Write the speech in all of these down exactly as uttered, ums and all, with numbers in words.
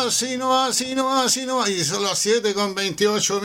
así no, así no, así no. Y son las siete con veintiocho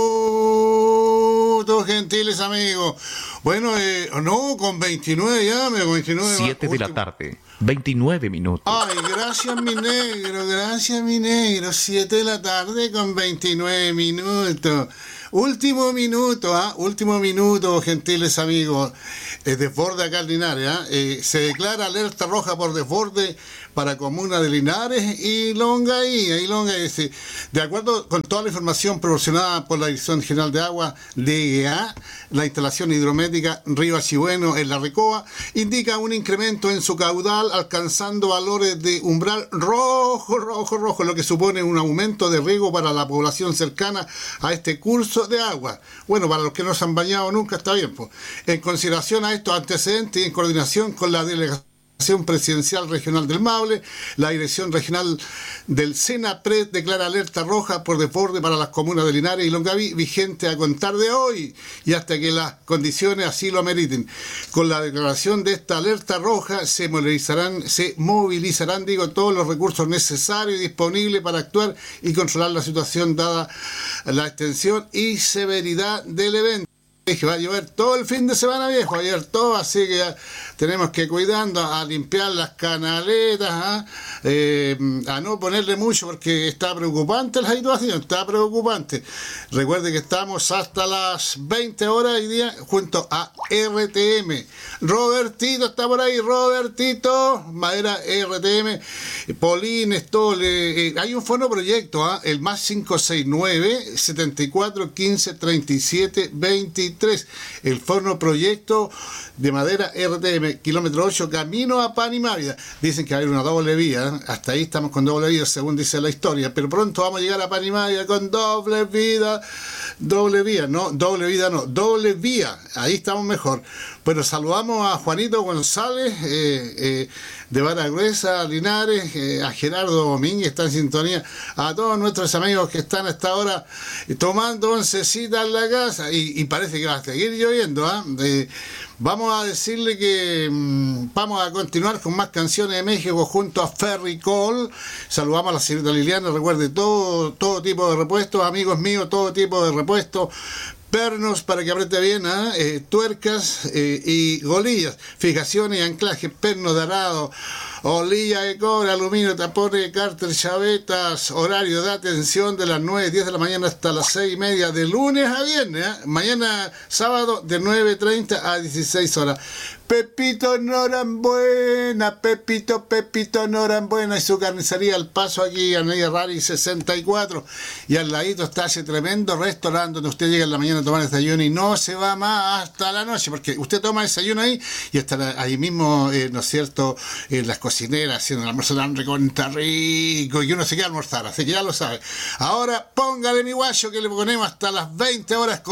minutos, gentiles amigos. Bueno, eh, no, con veintinueve ya, me con veintinueve. siete de la tarde, veintinueve minutos. Ay, gracias mi negro, gracias mi negro. siete de la tarde con veintinueve minutos. Último minuto, ¿ah? Último minuto, gentiles amigos. Eh, desborde acá en Linares, ¿ah? Eh, se declara alerta roja por desborde para comuna de Linares y Longaí, y Longaí. Sí. De acuerdo con toda la información proporcionada por la Dirección General de Agua, D G A, la instalación hidrométrica Río Achigüeno en La Recoba indica un incremento en su caudal alcanzando valores de umbral rojo, rojo, rojo, lo que supone un aumento de riesgo para la población cercana a este curso de agua. Bueno, para los que no se han bañado nunca está bien, pues. En consideración a estos antecedentes y en coordinación con la delegación Presidencial Regional del Maule, la Dirección Regional del SENAPRED declara alerta roja por desborde para las comunas de Linares y Longaví, vigente a contar de hoy y hasta que las condiciones así lo ameriten. Con la declaración de esta alerta roja se movilizarán, se movilizarán, digo, todos los recursos necesarios y disponibles para actuar y controlar la situación dada la extensión y severidad del evento. Que va a llover todo el fin de semana, viejo, va a llover todo, así que ya tenemos que cuidando a limpiar las canaletas, ¿ah? eh, a no ponerle mucho porque está preocupante la situación, está preocupante. Recuerde que estamos hasta las veinte horas hoy día junto a R T M. Robertito está por ahí, Robertito, Madera R T M, Polines, todo. Le, eh, hay un fonoproyecto, ¿ah? El más cinco seis nueve, setenta y cuatro, quince, treinta y siete, veintitrés. El forno proyecto de Madera R T M, kilómetro ocho, camino a Panimávida. Dicen que va a haber una doble vía, ¿eh? Hasta ahí estamos con doble vía, según dice la historia, pero pronto vamos a llegar a Panimávida con doble vida, doble vía, no, doble vida no, doble vía, ahí estamos mejor. Bueno, saludamos a Juanito González, eh, eh, de Vara Gruesa, Linares, eh, a Gerardo Domínguez, está en sintonía, a todos nuestros amigos que están hasta ahora tomando oncecita en la casa, y, y parece que va a seguir lloviendo, ¿ah? ¿eh? Vamos a decirle que mmm, vamos a continuar con más canciones de México junto a Ferry Cole. Saludamos a la señorita Liliana, recuerde, todo, todo tipo de repuestos, amigos míos, todo tipo de repuestos. Pernos para que apriete bien, ¿eh? Eh, tuercas eh, y golillas, fijaciones y anclajes, pernos de arado, olilla de cobre, aluminio, tapones, cárter, chavetas, horario de atención de las nueve, diez de la mañana hasta las seis y media, de lunes a viernes, ¿eh? Mañana sábado de nueve treinta a dieciséis horas. Pepito Norambuena, Pepito, Pepito Norambuena y su carnicería al paso aquí en Avenida Rari sesenta y cuatro, y al ladito está ese tremendo restaurante donde usted llega en la mañana a tomar desayuno y no se va más hasta la noche, porque usted toma desayuno ahí y está ahí mismo, eh, ¿no es cierto?, en las cocineras haciendo el almuerzo tan recontra rico y uno se queda a almorzar, así que ya lo sabe. Ahora póngale mi guacho que le ponemos hasta las veinte horas con